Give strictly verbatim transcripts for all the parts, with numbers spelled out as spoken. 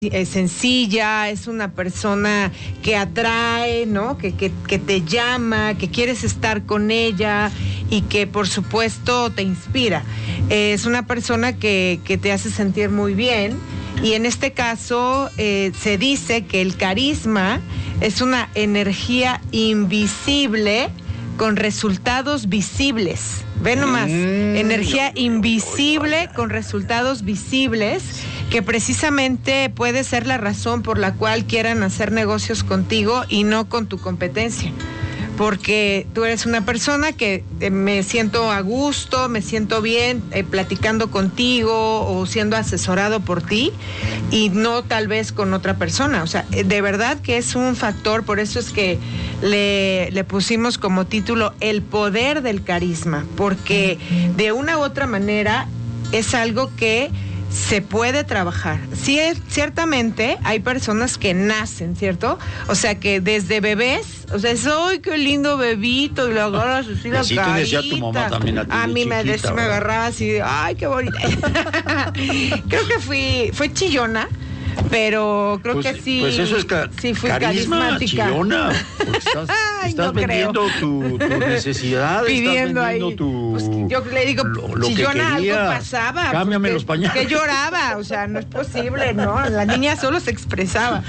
Es sencilla, es una persona que atrae, ¿no? Que, que, que te llama, que quieres estar con ella y que por supuesto te inspira. Es una persona que, que te hace sentir muy bien y en este caso eh, se dice que el carisma es una energía invisible con resultados visibles. Ve nomás, mm, energía invisible con resultados visibles, que precisamente puede ser la razón por la cual quieran hacer negocios contigo y no con tu competencia. Porque tú eres una persona que eh, me siento a gusto, me siento bien eh, platicando contigo o siendo asesorado por ti y no tal vez con otra persona. O sea, de verdad que es un factor, por eso es que le, le pusimos como título El poder del carisma, porque de una u otra manera es algo que se puede trabajar. Sí, ciertamente hay personas que nacen, ¿cierto? O sea, que desde bebés, o sea, es, ¡ay, qué lindo bebito! Y lo agarras así la así carita. Te decía tu mamá también a ti a mí chiquita, me, decía, me agarraba así, ¡ay, qué bonita! Creo que fui, fue chillona, pero creo pues, que sí. Pues eso es ca- sí fui carisma, carismática. chillona. Estás, Ay, estás no vendiendo tu, tu necesidad, pidiendo estás vendiendo ahí. tu... Pues yo le digo, lo, lo chillona, que quería, algo pasaba. Cámbiame porque, los pañales. Que lloraba, o sea, no es posible, ¿no? La niña solo se expresaba.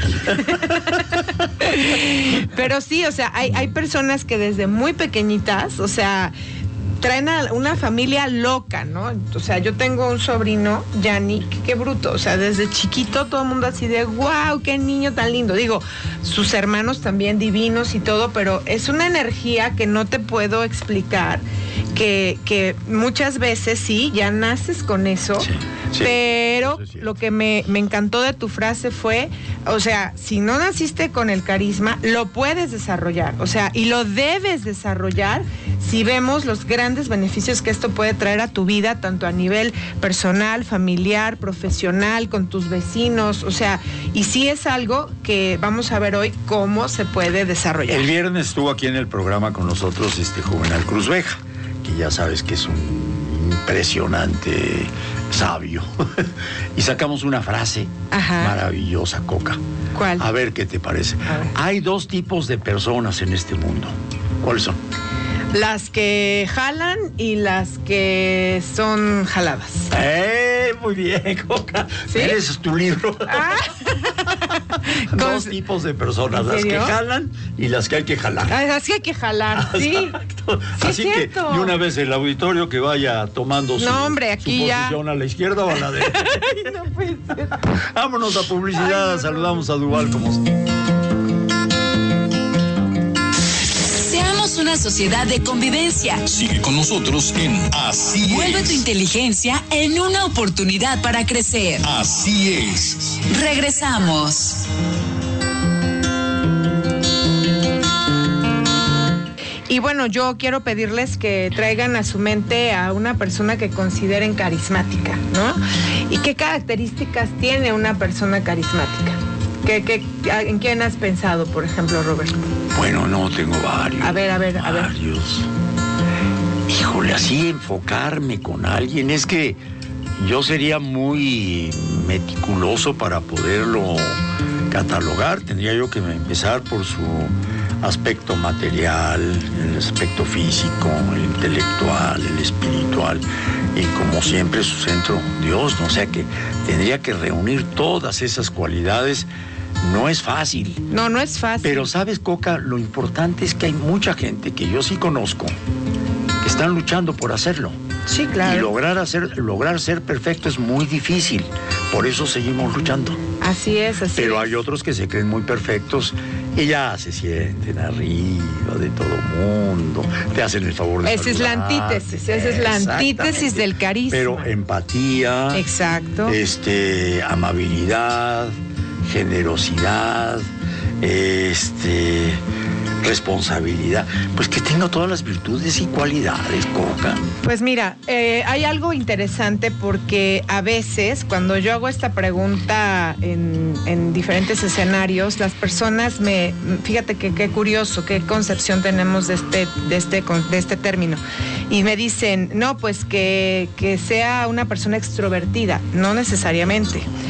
Pero sí, o sea, hay, hay personas que desde muy pequeñitas, o sea, traen a una familia loca, ¿no? O sea, yo tengo un sobrino, Yannick, qué bruto, o sea, desde chiquito todo el mundo así de, wow, qué niño tan lindo. Digo, sus hermanos también divinos y todo, pero es una energía que no te puedo explicar, que, que muchas veces sí, ya naces con eso, sí, sí, pero eso es lo que me, me encantó de tu frase fue, o sea, si no naciste con el carisma, lo puedes desarrollar, o sea, y lo debes desarrollar si vemos los grandes beneficios que esto puede traer a tu vida, tanto a nivel personal, familiar, profesional, con tus vecinos, o sea, y sí es algo que vamos a ver hoy cómo se puede desarrollar. El viernes estuvo aquí en el programa con nosotros este Juvenal Cruz Beja, que ya sabes que es un impresionante sabio, y sacamos una frase Ajá. maravillosa, Coca. ¿Cuál? A ver qué te parece. Hay dos tipos de personas en este mundo. ¿Cuáles son? Las que jalan y las que son jaladas. ¡Eh! Muy bien, Coca. ¿Sí? Ese es tu libro. Ah. Dos tipos de personas, las que jalan y las que hay que jalar. Ah, las que hay que jalar, sí. Exacto. Sí, así que de una vez el auditorio que vaya tomando su, no, hombre, aquí su ya... posición a la izquierda o a la derecha. Ay, no puede ser. Vámonos a publicidad. Ay, no, saludamos no. a Duval como... Seamos una sociedad de convivencia. Sigue con nosotros en Así Es. Vuelve tu inteligencia en una oportunidad para crecer. Así es. Regresamos. Y bueno, yo quiero pedirles que traigan a su mente a una persona que consideren carismática, ¿no? ¿Y qué características tiene una persona carismática? ¿Qué, qué, ¿En quién has pensado, por ejemplo, Roberto? Bueno, no, tengo varios. A ver, a ver, a ver. Varios. Híjole, así enfocarme con alguien, es que yo sería muy meticuloso para poderlo catalogar. Tendría yo que empezar por su aspecto material, el aspecto físico, el intelectual, el espiritual y como siempre su centro, Dios, ¿no? O sea que tendría que reunir todas esas cualidades. No es fácil. No, no es fácil. Pero sabes, Coca, lo importante es que hay mucha gente que yo sí conozco que están luchando por hacerlo. Sí, claro. Y lograr hacer, lograr ser perfecto es muy difícil. Por eso seguimos luchando. Así es, así Pero es. hay otros que se creen muy perfectos y ya se sienten arriba de todo mundo. Te hacen el favor de Esa es la antítesis, esa es la antítesis del carisma. Pero empatía. Exacto. Este, amabilidad, generosidad, este, responsabilidad, pues que tenga todas las virtudes y cualidades, Coca. Pues mira, eh, hay algo interesante porque a veces cuando yo hago esta pregunta en, en diferentes escenarios, las personas me, fíjate que qué curioso, qué concepción tenemos de este, de este, de este término, y me dicen, no, pues que, que sea una persona extrovertida, no necesariamente.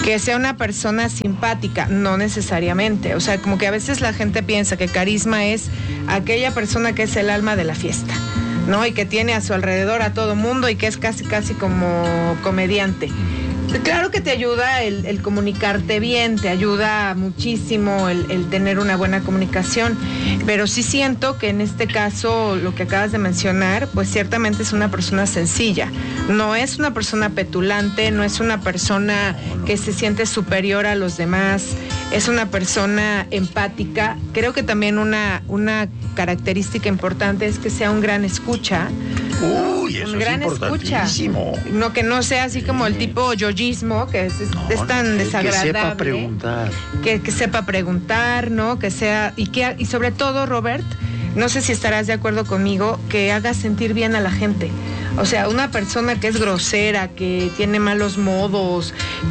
Que sea una persona simpática, no necesariamente. O sea, como que a veces la gente piensa que carisma es aquella persona que es el alma de la fiesta, ¿no? Y que tiene a su alrededor a todo mundo y que es casi, casi como comediante. Claro que te ayuda el, el comunicarte bien, te ayuda muchísimo el, el tener una buena comunicación, pero sí siento que en este caso, lo que acabas de mencionar, pues ciertamente es una persona sencilla, no es una persona petulante, no es una persona que se siente superior a los demás, es una persona empática. Creo que también una, una característica importante es que sea un gran escucha. Uy, eso un gran es importantísimo. Escucha. No, que no sea así como el tipo yoyismo, que es, No, es tan desagradable. Que sepa preguntar. Que, que sepa preguntar, ¿no? Que sea, y que, y sobre todo, Robert, no sé si estarás de acuerdo conmigo, que haga sentir bien a la gente. O sea, una persona que es grosera, que tiene malos modos,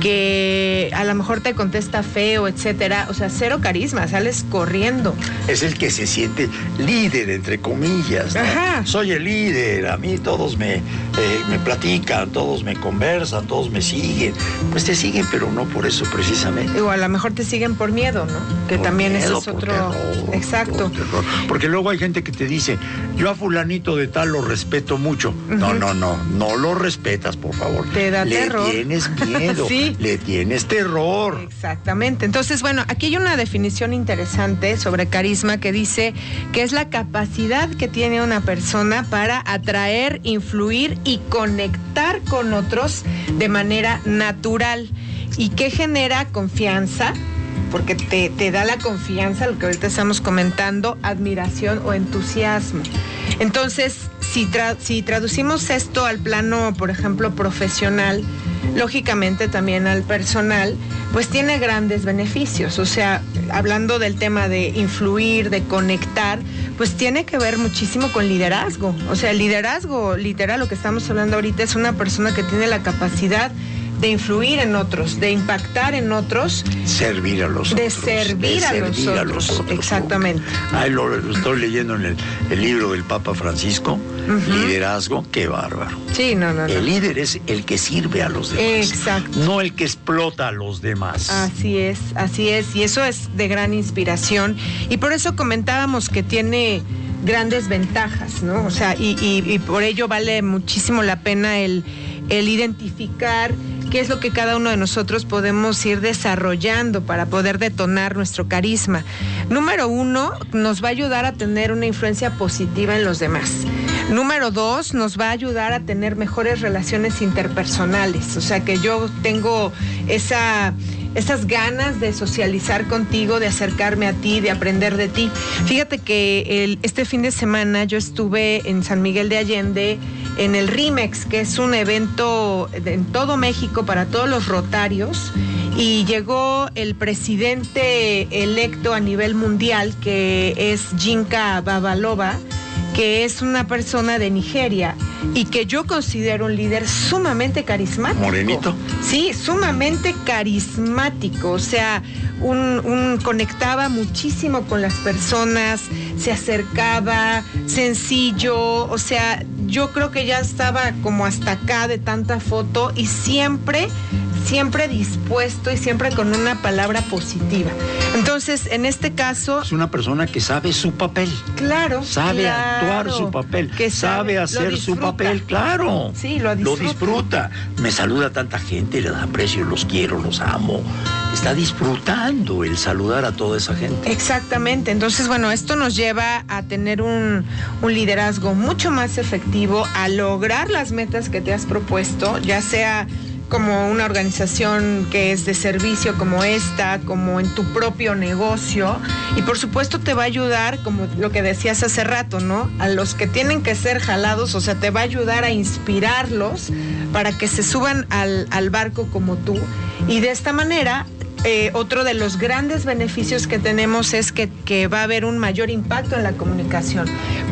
que a lo mejor te contesta feo, etcétera. O sea, cero carisma, sales corriendo. Es el que se siente líder, entre comillas, ¿no? Ajá. Soy el líder, a mí todos me, eh, me platican, todos me conversan, todos me siguen. Pues te siguen, pero no por eso precisamente. O a lo mejor te siguen por miedo, ¿no? Que Por también miedo, eso es por otro. terror, Exacto. por terror. Porque luego hay gente que te dice, yo a fulanito de tal lo respeto mucho. No, no, no, no lo respetas, por favor. Te da le terror. Le tienes miedo, Sí. le tienes terror. Exactamente. Entonces, bueno, aquí hay una definición interesante sobre carisma que dice que es la capacidad que tiene una persona para atraer, influir y conectar con otros de manera natural y que genera confianza, porque te, te da la confianza, lo que ahorita estamos comentando, admiración o entusiasmo. Entonces, si, tra- si traducimos esto al plano, por ejemplo, profesional, lógicamente también al personal, pues tiene grandes beneficios. O sea, hablando del tema de influir, de conectar, pues tiene que ver muchísimo con liderazgo. O sea, el liderazgo, literal, lo que estamos hablando ahorita, es una persona que tiene la capacidad de influir en otros, de impactar en otros, Servir a los de otros. servir, de a, los servir otros. a los otros. Exactamente. Ahí lo, lo estoy leyendo en el, el libro del Papa Francisco, Ujú. Liderazgo, qué bárbaro. Sí, no, no, no. El líder es el que sirve a los demás. Exacto. No el que explota a los demás. Así es, así es, y eso es de gran inspiración, y por eso comentábamos que tiene grandes ventajas, ¿no? O sea, y, y, y por ello vale muchísimo la pena el, el identificar qué es lo que cada uno de nosotros podemos ir desarrollando para poder detonar nuestro carisma. Número uno, nos va a ayudar a tener una influencia positiva en los demás. Número dos, nos va a ayudar a tener mejores relaciones interpersonales. O sea, que yo tengo esa... esas ganas de socializar contigo, de acercarme a ti, de aprender de ti. Fíjate que el, este fin de semana yo estuve en San Miguel de Allende en el RIMEX, que es un evento en todo México para todos los rotarios, y llegó el presidente electo a nivel mundial, que es Yinka Babalova, que es una persona de Nigeria y que yo considero un líder sumamente carismático. ¿Morenito? Sí, sumamente carismático, o sea, un, un conectaba muchísimo con las personas, se acercaba, sencillo, o sea, yo creo que ya estaba como hasta acá de tanta foto y siempre, siempre dispuesto y siempre con una palabra positiva. Entonces, en este caso... Es una persona que sabe su papel. Claro, Sabe claro, actuar su papel, que sabe, sabe, lo hacer su disfruta. papel, claro. Sí, lo disfruta. Lo disfruta. Me saluda tanta gente, les aprecio, los quiero, los amo. Está disfrutando el saludar a toda esa gente. Exactamente. Entonces, bueno, esto nos lleva a tener un, un liderazgo mucho más efectivo, a lograr las metas que te has propuesto, ya sea como una organización que es de servicio como esta, como en tu propio negocio, y por supuesto te va a ayudar, como lo que decías hace rato, ¿no? A los que tienen que ser jalados, o sea, te va a ayudar a inspirarlos para que se suban al, al barco como tú, y de esta manera... Eh, otro de los grandes beneficios que tenemos es que, que va a haber un mayor impacto en la comunicación.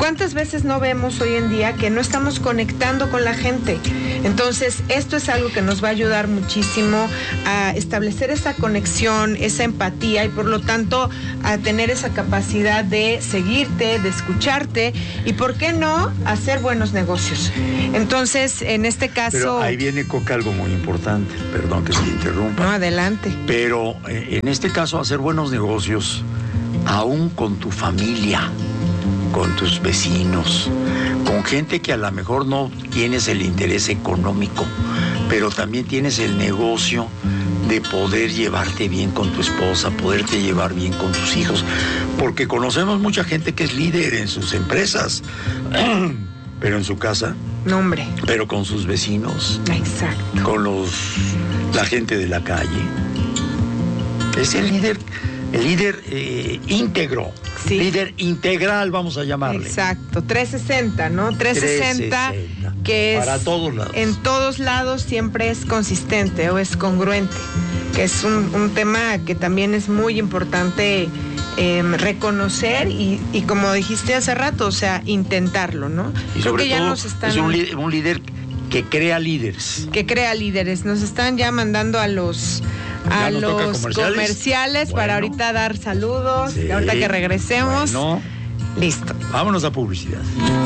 ¿Cuántas veces no vemos hoy en día que no estamos conectando con la gente? Entonces, esto es algo que nos va a ayudar muchísimo a establecer esa conexión, esa empatía y por lo tanto a tener esa capacidad de seguirte, de escucharte y, ¿por qué no?, hacer buenos negocios. Entonces, en este caso... Pero ahí viene, Coca, algo muy importante, perdón que se interrumpa. No, adelante. Pero eh, en este caso, hacer buenos negocios, aún con tu familia, con tus vecinos, con gente que a lo mejor no tienes el interés económico, pero también tienes el negocio de poder llevarte bien con tu esposa, poderte llevar bien con tus hijos, porque conocemos mucha gente que es líder en sus empresas, pero en su casa, no, hombre, pero con sus vecinos, exacto, con los la gente de la calle. Es el líder, el líder eh, íntegro. Sí. Líder integral, vamos a llamarle. Exacto, trescientos sesenta, ¿no? trescientos sesenta, que es... Para todos lados. En todos lados siempre es consistente o es congruente, que es un, un tema que también es muy importante eh, reconocer y, y como dijiste hace rato, o sea, intentarlo, ¿no? Y Creo sobre que ya todo, nos están... es un líder, un líder que crea líderes. Que crea líderes. Nos están ya mandando a los... a los comerciales, comerciales bueno. para ahorita dar saludos, sí, ahorita que regresemos. Bueno, listo. Vámonos a publicidad.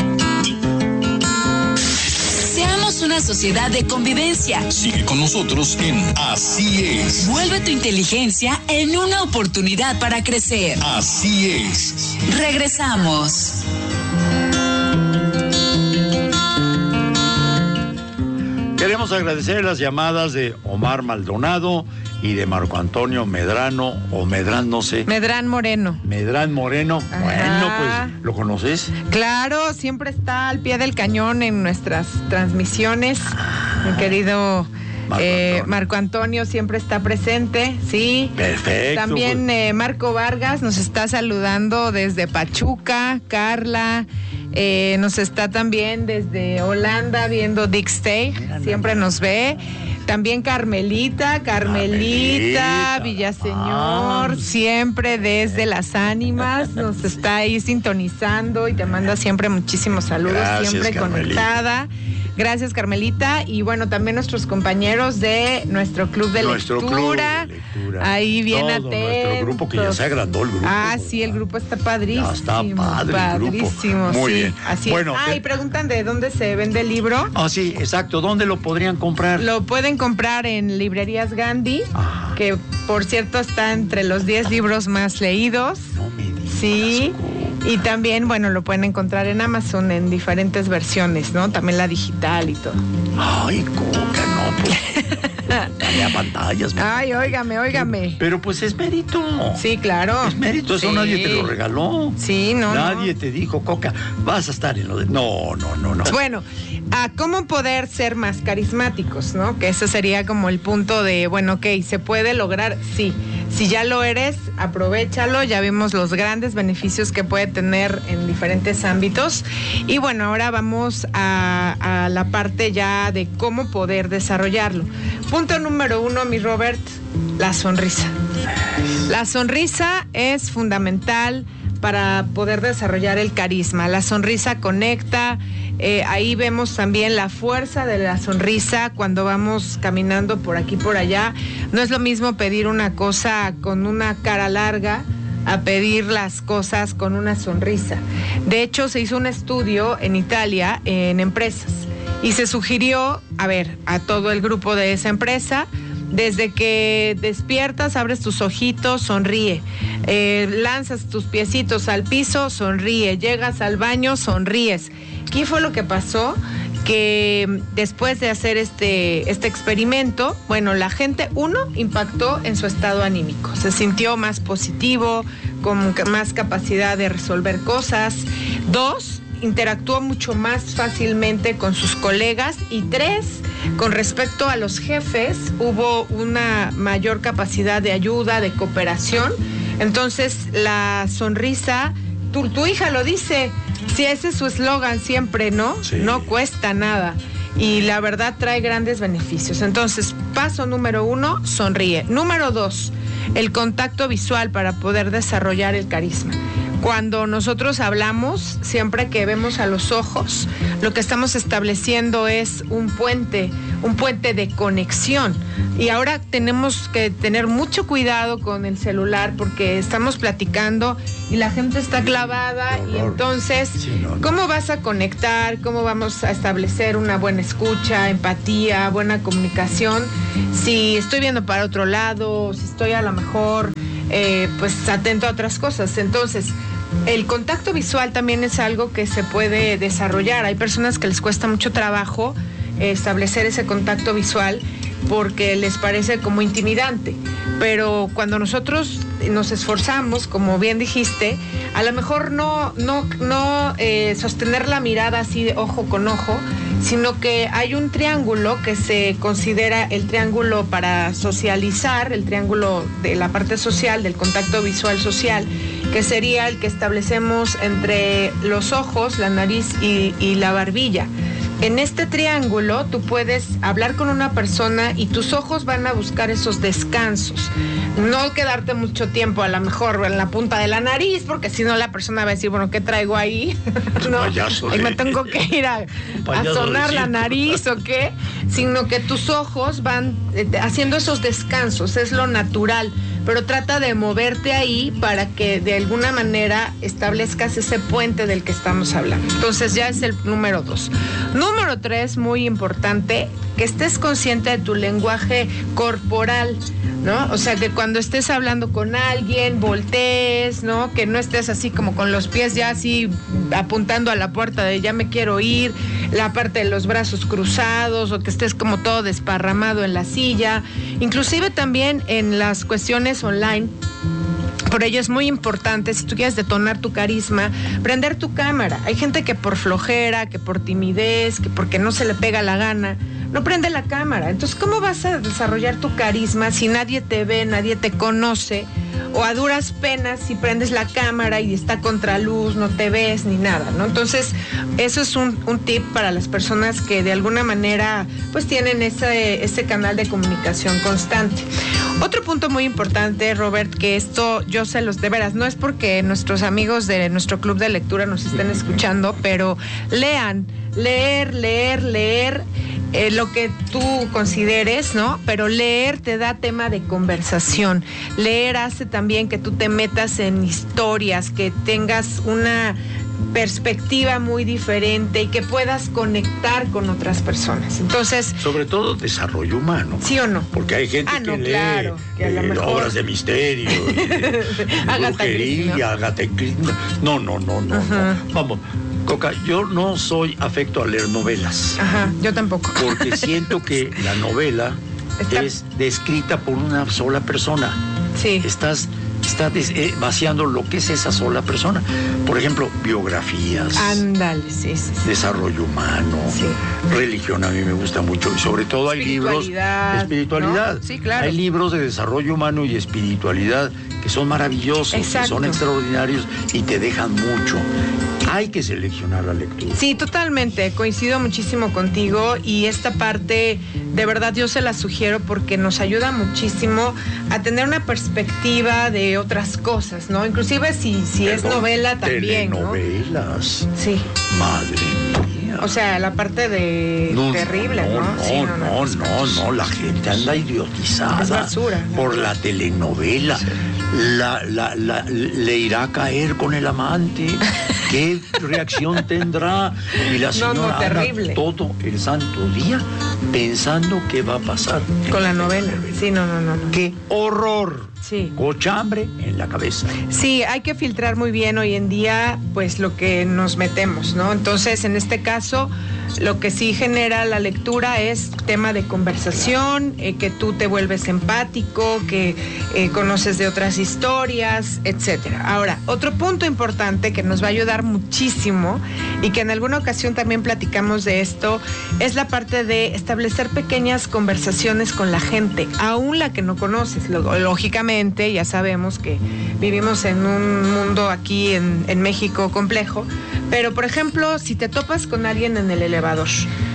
Seamos una sociedad de convivencia. Sigue con nosotros en Así es. Vuelve tu inteligencia en una oportunidad para crecer. Así es. Regresamos. Queremos agradecer las llamadas de Omar Maldonado y de Marco Antonio Medrano o Medrán, no sé. Medrán Moreno. Medrán Moreno. Ajá. Bueno, pues, ¿lo conoces? Claro, siempre está al pie del cañón en nuestras transmisiones. Ah, mi querido Marco, eh, Antonio. Marco Antonio siempre está presente, sí. Perfecto. También eh, Marco Vargas nos está saludando desde Pachuca, Carla. Eh, nos está también desde Holanda viendo Dick Stay, siempre nos ve. También Carmelita, Carmelita, Carmelita. Villaseñor, ah. siempre desde Las Ánimas, nos está ahí sintonizando y te manda siempre muchísimos saludos, Gracias, siempre Carmelita. Conectada. Gracias, Carmelita. Y bueno, también nuestros compañeros de nuestro club de nuestro lectura. Club de lectura. Ahí bien atentos. Nuestro grupo que ya se agrandó el grupo. Ah, sí, el grupo está padrísimo. Ya está padre padrísimo, el grupo. Muy sí, bien. Así bueno, Ah, te... y preguntan de dónde se vende el libro. Ah, sí, exacto. ¿Dónde lo podrían comprar? Lo pueden comprar en Librerías Gandhi, ah. que por cierto está entre los diez libros más leídos. No me digas. Sí. Y también, bueno, lo pueden encontrar en Amazon en diferentes versiones, ¿no? También la digital y todo. Ay, Coca, no, pues. Dale a pantallas. Ay, óigame, óigame. Pero pues es mérito. Sí, claro. Es mérito, eso sí. Nadie te lo regaló. Sí, no. Nadie no. te dijo, Coca, vas a estar en lo de. No, no, no, no. Bueno, a cómo poder ser más carismáticos, ¿no? Que ese sería como el punto de, bueno, ok, ¿se puede lograr? Sí. Si ya lo eres, aprovéchalo. Ya vimos los grandes beneficios que puede tener en diferentes ámbitos. Y bueno, ahora vamos a, a la parte ya de cómo poder desarrollarlo. Punto número uno, mi Robert, la sonrisa. La sonrisa es fundamental para poder desarrollar el carisma. La sonrisa conecta. Eh, ahí vemos también la fuerza de la sonrisa cuando vamos caminando por aquí por allá. No es lo mismo pedir una cosa con una cara larga a pedir las cosas con una sonrisa. De hecho, se hizo un estudio en Italia en empresas y se sugirió, a ver, a todo el grupo de esa empresa, desde que despiertas, abres tus ojitos, sonríe. Eh, lanzas tus piecitos al piso, sonríe. Llegas al baño, sonríes. ¿Qué fue lo que pasó? Que después de hacer este, este experimento, bueno, la gente, uno, impactó en su estado anímico. Se sintió más positivo, con más capacidad de resolver cosas. Dos, interactuó mucho más fácilmente con sus colegas. Y tres, con respecto a los jefes, hubo una mayor capacidad de ayuda, de cooperación. Entonces, la sonrisa, tu, tu hija lo dice, si ese es su eslogan siempre, ¿no? Sí. No cuesta nada. Y la verdad trae grandes beneficios. Entonces, paso número uno, sonríe. Número dos, el contacto visual para poder desarrollar el carisma. Cuando nosotros hablamos, siempre que vemos a los ojos, lo que estamos estableciendo es un puente, un puente de conexión. Y ahora tenemos que tener mucho cuidado con el celular porque estamos platicando y la gente está clavada y entonces, sí, no, no. ¿cómo vas a conectar? ¿Cómo vamos a establecer una buena escucha, empatía, buena comunicación? Si estoy viendo para otro lado, si estoy a lo mejor eh, pues atento a otras cosas. Entonces, el contacto visual también es algo que se puede desarrollar. Hay personas que les cuesta mucho trabajo eh, establecer ese contacto visual porque les parece como intimidante, pero cuando nosotros nos esforzamos, como bien dijiste, a lo mejor no, no, no eh, sostener la mirada así de ojo con ojo, sino que hay un triángulo que se considera el triángulo para socializar, el triángulo de la parte social, del contacto visual social, que sería el que establecemos entre los ojos, la nariz y, y la barbilla. En este triángulo tú puedes hablar con una persona y tus ojos van a buscar esos descansos. No quedarte mucho tiempo a lo mejor en la punta de la nariz, porque si no la persona va a decir, bueno, ¿qué traigo ahí? No, payaso, me tengo que ir a, a sonar la nariz o qué, sino que tus ojos van eh, haciendo esos descansos, es lo natural. Pero trata de moverte ahí para que de alguna manera establezcas ese puente del que estamos hablando. Entonces ya es el número dos. Número tres, muy importante, que estés consciente de tu lenguaje corporal, ¿no? O sea, que cuando estés hablando con alguien, voltees, ¿no? Que no estés así como con los pies ya así apuntando a la puerta de ya me quiero ir, la parte de los brazos cruzados, o que estés como todo desparramado en la silla. Inclusive también en las cuestiones online. Por ello es muy importante, si tú quieres detonar tu carisma, prender tu cámara. Hay gente que por flojera, que por timidez, que porque no se le pega la gana, no prende la cámara. Entonces, ¿cómo vas a desarrollar tu carisma si nadie te ve, nadie te conoce? O a duras penas si prendes la cámara y está contraluz, no te ves ni nada, ¿no? Entonces, eso es un, un tip para las personas que de alguna manera pues tienen ese, ese canal de comunicación constante. Otro punto muy importante, Robert, que esto yo se los de veras, no es porque nuestros amigos de nuestro club de lectura nos estén escuchando, pero lean, leer, leer, leer. Eh, lo que tú consideres, ¿no? Pero leer te da tema de conversación. Leer hace también que tú te metas en historias, que tengas una perspectiva muy diferente y que puedas conectar con otras personas. Entonces, sobre todo desarrollo humano. ¿Sí o no? Porque hay gente ah, no, que lee claro, que a lo eh, mejor... obras de misterio, y de, de brujería, Agatha Christie. No, no, no, no, uh-huh. no. Vamos. Coca, yo no soy afecto a leer novelas. Ajá, yo tampoco. Porque siento que la novela Está... es descrita por una sola persona. Sí. Estás, estás des, eh, vaciando lo que es esa sola persona. Por ejemplo, biografías. Ándale, sí, sí, sí. Desarrollo humano. Sí. Religión a mí me gusta mucho. Y sobre todo hay libros de espiritualidad. ¿No? Sí, claro. Hay libros de desarrollo humano y espiritualidad que son maravillosos, Exacto. que son extraordinarios y te dejan mucho. Hay que seleccionar la lectura. Sí, totalmente, coincido muchísimo contigo y esta parte de verdad yo se la sugiero porque nos ayuda muchísimo a tener una perspectiva de otras cosas, ¿no? Inclusive si, si es novela también, ¿no? Telenovelas. Sí. Madre mía. O sea, la parte de no, terrible, ¿no? No, no, sí, no, no, no, no, la gente anda idiotizada es basura, ¿no? por la telenovela. Sí. La, la, la, le irá a caer con el amante. ¿Qué reacción tendrá? Y la señora no, no, terrible. Anda todo el santo día pensando qué va a pasar con la novela. Sí, no, no, no, no. ¡Qué horror! Sí. Cochambre en la cabeza. Sí, hay que filtrar muy bien hoy en día, pues lo que nos metemos, ¿no? Entonces, en este caso, lo que sí genera la lectura es tema de conversación, eh, que tú te vuelves empático, que eh, conoces de otras historias, etcétera. Ahora, otro punto importante que nos va a ayudar muchísimo y que en alguna ocasión también platicamos de esto, es la parte de establecer pequeñas conversaciones con la gente, aún la que no conoces, lógicamente. Ya sabemos que vivimos en un mundo aquí en, en México complejo, pero por ejemplo, si te topas con alguien en el elevador,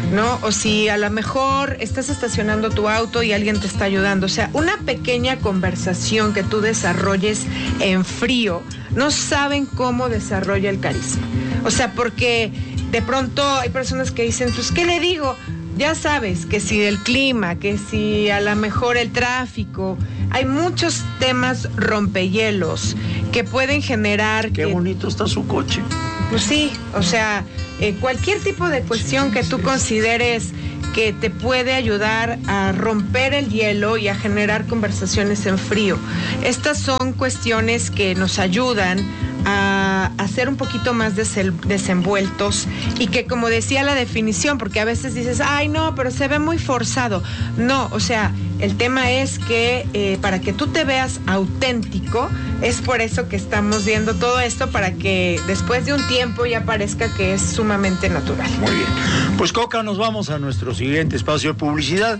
¿no? O si a lo mejor estás estacionando tu auto y alguien te está ayudando. O sea, una pequeña conversación que tú desarrolles en frío, no saben cómo desarrolla el carisma. O sea, porque de pronto hay personas que dicen, pues, ¿qué le digo? Ya sabes, que si del clima, que si a lo mejor el tráfico, hay muchos temas rompehielos que pueden generar... Qué que, bonito está su coche. Pues sí, o sea, eh, cualquier tipo de cuestión sí, que tú sí. consideres que te puede ayudar a romper el hielo y a generar conversaciones en frío. Estas son cuestiones que nos ayudan a, a ser un poquito más desel, desenvueltos y que, como decía la definición, porque a veces dices, ay no, pero se ve muy forzado. No, o sea, el tema es que eh, para que tú te veas auténtico, es por eso que estamos viendo todo esto, para que después de un tiempo ya parezca que es sumamente natural. Muy bien. Pues Coca, nos vamos a nuestro siguiente espacio de publicidad.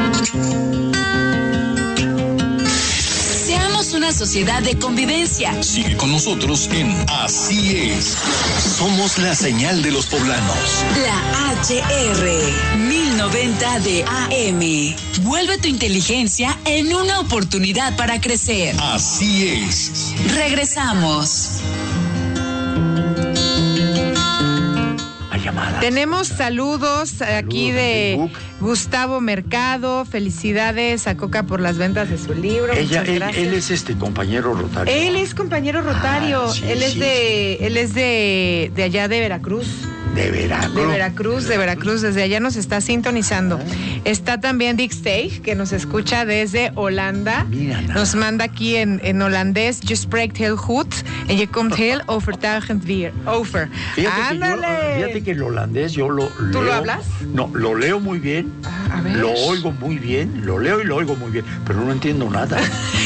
Seamos una sociedad de convivencia. Sigue con nosotros en Así es. Somos la señal de los poblanos. La H R mil noventa de A M. Vuelve tu inteligencia en una oportunidad para crecer. Así es. Regresamos. Tenemos saludos, saludos aquí de Facebook. Gustavo Mercado. Felicidades a Coca por las ventas de su libro. Ella, él, él es este compañero rotario. Él es compañero rotario. Ah, sí, él es sí, de, sí. él es de, de allá de Veracruz. De Veracruz. De Veracruz, de Veracruz, desde allá nos está sintonizando. Está también Dick Steig, que nos escucha desde Holanda. Mira, nos manda aquí en, en holandés, je spreekt heel goed en je komt heel overtuigend weer over. Fíjate ¡Ándale! Que yo, fíjate que el holandés yo lo leo. ¿Tú lo hablas? No, lo leo muy bien, ah, a ver. Lo oigo muy bien, lo leo y lo oigo muy bien, pero no entiendo nada.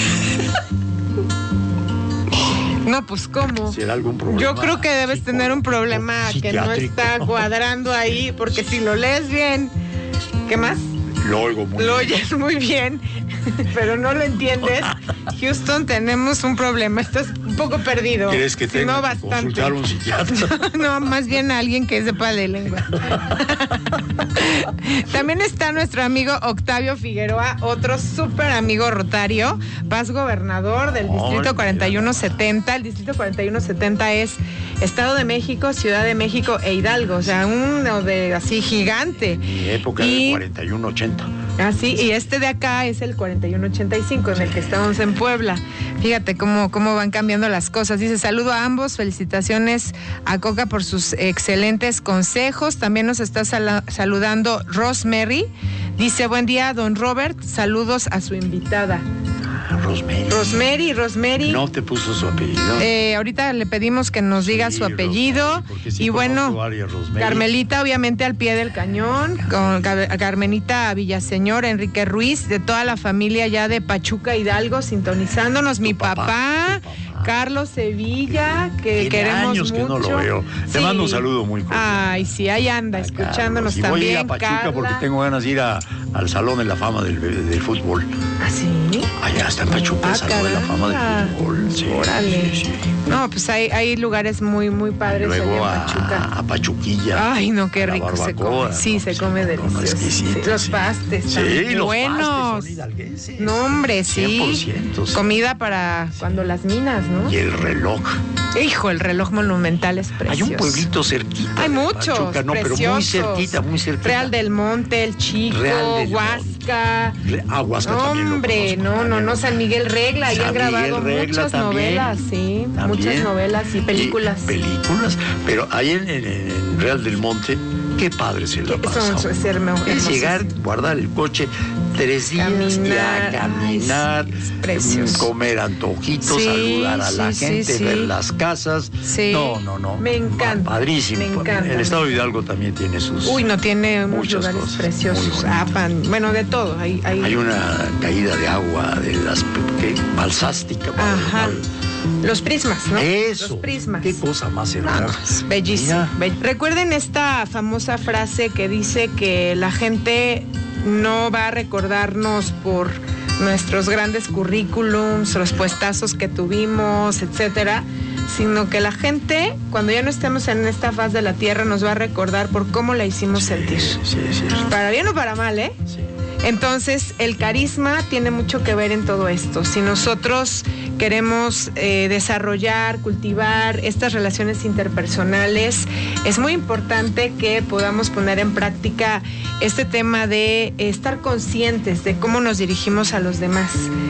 No, pues ¿cómo? ¿Será algún problema? Yo creo que debes psico, tener un problema que no está cuadrando ahí, porque si lo lees bien, ¿qué más? Lo oigo muy lo bien. Lo oyes muy bien, pero no lo entiendes. Houston, tenemos un problema, estás un poco perdido. ¿Quieres que tenga no, que bastante. consultar un psiquiatra? No, no, más bien a alguien que sepa de lengua. También está nuestro amigo Octavio Figueroa, otro súper amigo rotario, paz gobernador del distrito oh, cuarenta y uno setenta. El distrito cuarenta y uno setenta es Estado de México, Ciudad de México e Hidalgo, o sea, uno de así gigante. Mi época y, de cuarenta y uno ochenta. Ah, sí, y este de acá es el cuarenta y uno ochenta y cinco, en el que estamos en Puebla. Fíjate cómo, cómo van cambiando las cosas. Dice, saludo a ambos, felicitaciones a Coca por sus excelentes consejos. También nos está sal- saludando Rosemary. Dice, buen día, don Robert, saludos a su invitada. Rosemary. Rosemary, Rosemary. No te puso su apellido. Eh, ahorita le pedimos que nos diga sí, su apellido. Sí, y bueno, Carmelita, obviamente al pie del cañón, con Car- Carmenita Villaseñor, Enrique Ruiz, de toda la familia ya de Pachuca Hidalgo, sintonizándonos. Tu mi papá, papá, papá, Carlos Sevilla, que Tiene queremos años mucho. Que no lo veo. Te sí. mando un saludo muy cordial. Ay, sí, ahí anda, Ay, escuchándonos Carlos. Y también. Voy a ir a Pachuca Carla. Porque tengo ganas de ir a, al Salón de la Fama del, del Fútbol. ¿Ah, sí? Allá está en Pachuca, el ah, Salón de la Fama del Fútbol. Sí, Órale. Sí, sí. No, pues hay, hay lugares muy, muy padres allá en Pachuca. A, a Pachuquilla. Ay, no, qué rico se come. Sí, no, se come delicioso. Sí, los pastes sí, también los buenos. Pastes no, hombre, sí. cien por ciento, sí. Comida para sí. cuando las minas, ¿no? Y el reloj. Hijo, el reloj monumental es precioso. Hay un pueblito cerquita. Hay muchos, Pachuca, no, pero muy cerquita, muy cerquita. Real del Monte, El Chico, Huasca. Ah, Huasca también Hombre, lo conozco, no, no, no, San Miguel Regla. Ahí han grabado Regla muchas también, novelas, sí. También. Muchas novelas y películas. Y películas, pero ahí en, en, en Real del Monte, qué padre se la pasa. Eso es hermoso. Es llegar, guardar el coche tres días caminar, y a caminar, ay, sí, comer antojitos, sí, saludar a sí, la sí, gente, sí. ver las casas. Sí. No, no, no. Me encanta. Padrísimo. Me encanta. El estado de Hidalgo también tiene sus. Uy, no tiene unos lugares cosas preciosos. Apan, bueno, de todo. Hay, hay... hay una caída de agua de las ¿qué? balsástica. Ajá. Mal. Los prismas, ¿no? Eso. Los prismas. Qué cosa más hermosa. No, no, es bellísimo. Be- Recuerden esta famosa frase que dice que la gente no va a recordarnos por nuestros grandes currículums, los puestazos que tuvimos, etcétera, sino que la gente, cuando ya no estemos en esta faz de la tierra, nos va a recordar por cómo la hicimos Sí, sentir. sí, sí. Para bien o para mal, ¿eh? Sí. Entonces, el carisma tiene mucho que ver en todo esto. Si nosotros queremos eh, desarrollar, cultivar estas relaciones interpersonales, es muy importante que podamos poner en práctica este tema de estar conscientes de cómo nos dirigimos a los demás,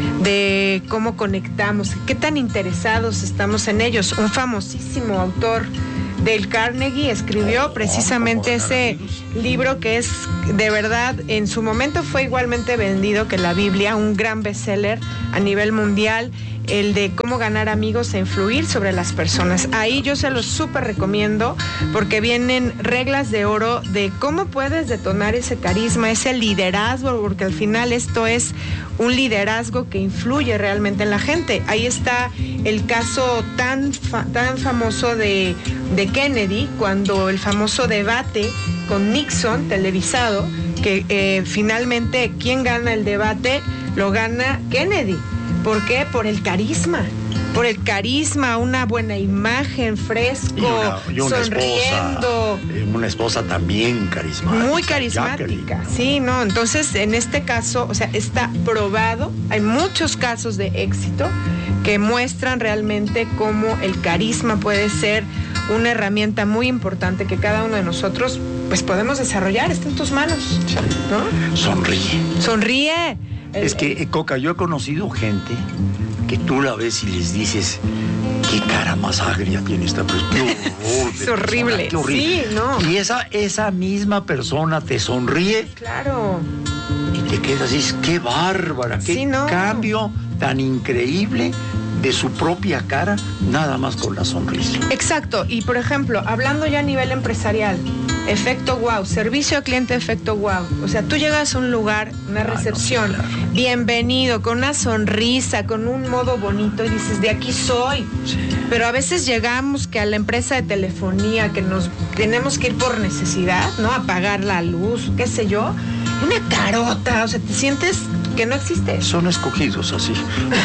de cómo conectamos, qué tan interesados estamos en ellos. Un famosísimo autor Dale Carnegie escribió Oh, precisamente ¿cómo ganar ese amigos? libro que es, de verdad, en su momento fue igualmente vendido que la Biblia, un gran bestseller a nivel mundial, el de cómo ganar amigos e influir sobre las personas. Ahí yo se los súper recomiendo porque vienen reglas de oro de cómo puedes detonar ese carisma, ese liderazgo, porque al final esto es un liderazgo que influye realmente en la gente. Ahí está el caso tan, fa- tan famoso de, de Kennedy, cuando el famoso debate con Nixon televisado, que eh, finalmente quien gana el debate lo gana Kennedy. ¿Por qué? Por el carisma. Por el carisma, una buena imagen, fresco, Y una, y una sonriendo. esposa, eh, una esposa también carismática. Muy carismática, sí, ¿no? Entonces, en este caso, o sea, está probado, hay muchos casos de éxito que muestran realmente cómo el carisma puede ser una herramienta muy importante que cada uno de nosotros, pues, podemos desarrollar, está en tus manos, ¿no? Sonríe. Sonríe. Es que, eh, Coca, yo he conocido gente que tú la ves y les dices, qué cara más agria tiene esta persona. Qué horror de Es horrible. persona, qué horrible. Sí, no. Y esa, esa misma persona te sonríe Claro. y te quedas y dices, qué bárbara, qué Sí, no. cambio tan increíble de su propia cara, nada más con la sonrisa. Exacto, y por ejemplo, hablando ya a nivel empresarial, efecto wow, servicio al cliente efecto wow. O sea, tú llegas a un lugar, una Ah, no, recepción, sí, claro. bienvenido, con una sonrisa, con un modo bonito, y dices, de aquí soy. Sí. Pero a veces llegamos que a la empresa de telefonía, que nos tenemos que ir por necesidad, ¿no? A pagar la luz, qué sé yo. Una carota, o sea, te sientes que no existe. Son escogidos así.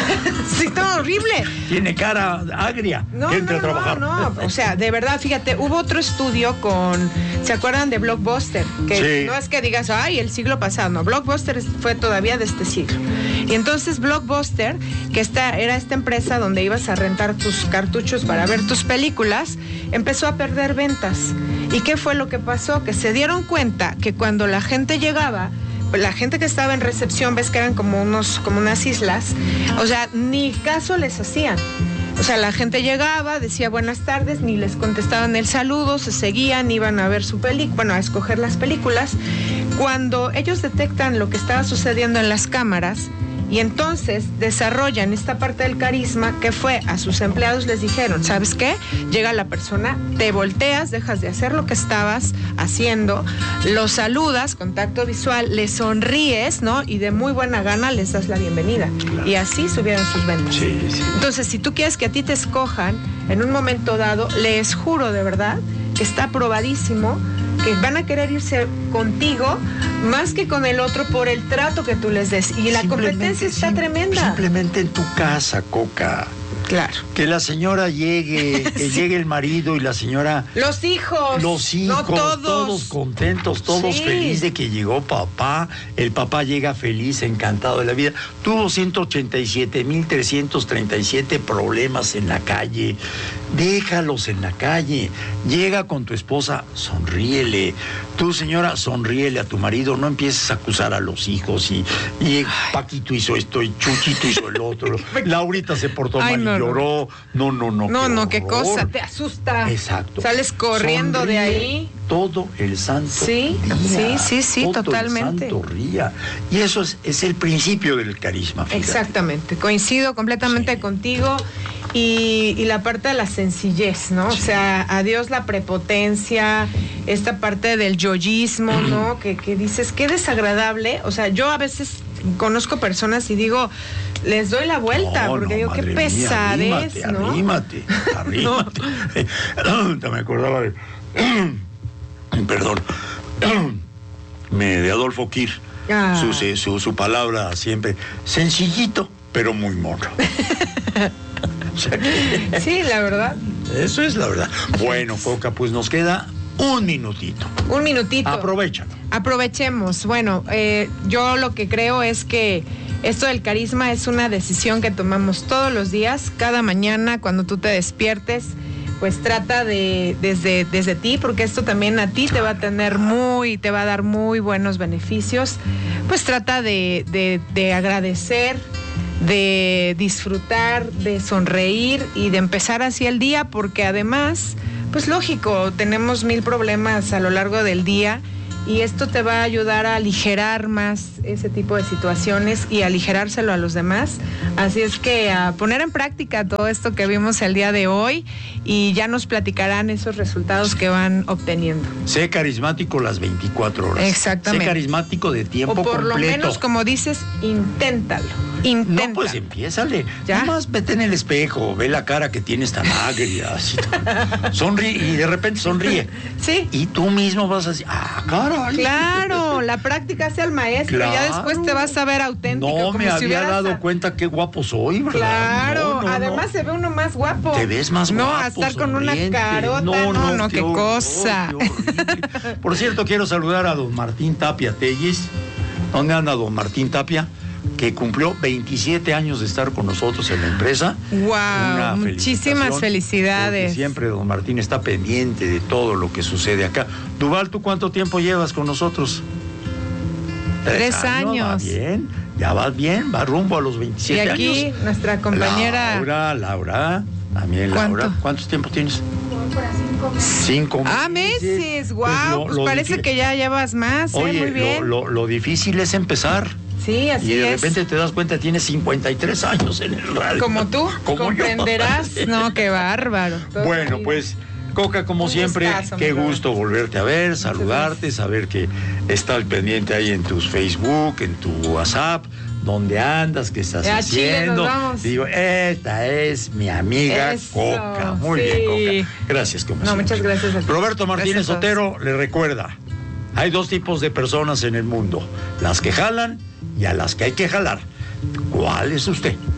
Sí, está horrible. Tiene cara agria. No, Entra no, a trabajar. no, no, o sea, de verdad, fíjate, hubo otro estudio con, ¿se acuerdan de Blockbuster? Que Sí. no es que digas, ay, el siglo pasado, no, Blockbuster fue todavía de este siglo. Y entonces Blockbuster, que esta, era esta empresa donde ibas a rentar tus cartuchos para ver tus películas, empezó a perder ventas. ¿Y qué fue lo que pasó? Que se dieron cuenta que cuando la gente llegaba, la gente que estaba en recepción, ves que eran como unos, como unas islas, o sea, ni caso les hacían. O sea, la gente llegaba, decía buenas tardes, ni les contestaban el saludo, se seguían, iban a ver su película, bueno, a escoger las películas. Cuando ellos detectan lo que estaba sucediendo en las cámaras, y entonces desarrollan esta parte del carisma, que fue a sus empleados les dijeron, ¿sabes qué? Llega la persona, te volteas, dejas de hacer lo que estabas haciendo, lo saludas, contacto visual, le sonríes, ¿no? Y de muy buena gana les das la bienvenida. Claro. Y así subieron sus ventas. Sí, sí. Entonces, si tú quieres que a ti te escojan en un momento dado, les juro de verdad que está probadísimo que van a querer irse contigo más que con el otro por el trato que tú les des. Y la Simplemente- competencia está sim- tremenda. Simplemente en tu casa, Coca. Claro. Que la señora llegue, que llegue el marido y la señora... Los hijos. Los hijos, No todos. todos contentos, todos Sí. felices de que llegó papá. El papá llega feliz, encantado de la vida. Tuvo ciento ochenta y siete mil trescientos treinta y siete problemas en la calle. Déjalos en la calle. Llega con tu esposa, sonríele. Tú, señora, sonríele a tu marido. No empieces a acusar a los hijos. Y, y Paquito hizo esto y Chuchito hizo el otro. Laurita se portó Ay, mal no, y no. lloró. No, no, no. No, no, qué horror. cosa, te asusta. Exacto. Sales corriendo de Sonríe ahí. Todo el santo Sí, día. sí, sí, sí, todo totalmente. El santo día. Y eso es, es el principio del carisma. fíjate. Exactamente, coincido completamente Sí. contigo. Y, y la parte de la sencillez, ¿no? Sí. O sea, adiós la prepotencia, esta parte del yoyismo, ¿no? Que, que dices, qué desagradable. O sea, yo a veces conozco personas y digo, les doy la vuelta, No, porque no, digo, qué madre pesadez, mía, arrímate, ¿no? Arrímate, arrímate. No. Me acordaba de... Perdón. Me, de Adolfo Kir. Ah. Su, su, su palabra siempre, sencillito, pero muy mono. O sea que... Sí, la verdad. Eso es la verdad. Bueno, Coca, pues nos queda un minutito. Un minutito. Aprovechalo. Aprovechemos. Bueno, eh, yo lo que creo es que esto del carisma es una decisión que tomamos todos los días, cada mañana cuando tú te despiertes. Pues trata de, desde, desde ti, porque esto también a ti te va a tener muy, te va a dar muy buenos beneficios. Pues trata de, de, de agradecer, de disfrutar, de sonreír y de empezar así el día, porque además, pues lógico, tenemos mil problemas a lo largo del día y esto te va a ayudar a aligerar más ese tipo de situaciones y aligerárselo a los demás. Así es que a poner en práctica todo esto que vimos el día de hoy y ya nos platicarán esos resultados que van obteniendo. Sé carismático las veinticuatro horas. Exactamente. Sé carismático de tiempo completo. O por completo. lo menos, como dices, inténtalo. Intenta. No, pues empiézale. ¿Ya? Nada más vete en el espejo, ve la cara que tienes tan agria, así, sonríe y de repente sonríe. Sí. Y tú mismo vas a decir, ah, caray. Claro, la práctica hace al maestro, Claro. ya después te vas a ver auténtico. No como me si había hubieras dado a... cuenta qué guapo soy, ¿verdad? Claro, No, no, además no. se ve uno más guapo. Te ves más no, guapo. No, a estar con una sonriente. carota, no, no, no qué, qué horror, cosa. Qué horrible. Por cierto, quiero saludar a don Martín Tapia Tellis. ¿Dónde anda don Martín Tapia? Que cumplió veintisiete años de estar con nosotros en la empresa. Wow, muchísimas felicidades. Siempre don Martín está pendiente de todo lo que sucede acá. Duval, ¿tú cuánto tiempo llevas con nosotros? Tres años. Va bien, ya vas bien, va rumbo a los veintisiete años. Y aquí años. nuestra compañera... Laura, Laura, también ¿Cuánto? Laura. ¿Cuántos tiempos tienes? Cinco meses. Cinco meses. Ah, meses, wow, pues, lo, pues lo parece difí- que ya llevas más, Oye, ¿eh? Muy bien. Lo, lo, lo difícil es empezar. Sí, así y de es. repente te das cuenta, tienes cincuenta y tres años en el radio. Como tú, Como comprenderás. yo. No, qué bárbaro. Todo Bueno, bien. pues, Coca, como Un siempre, gustazo, qué mi gusto volverte a ver, saludarte, saber que está al pendiente ahí en tus Facebook, en tu WhatsApp, dónde andas, qué estás Ya, Chile, haciendo. nos vamos. Digo, esta es mi amiga Eso, Coca. Muy sí. bien, Coca. Gracias, como No, siempre. muchas gracias a ti. Roberto Martínez Gracias a todos. Otero le recuerda, hay dos tipos de personas en el mundo, las que jalan y a las que hay que jalar. ¿Cuál es usted?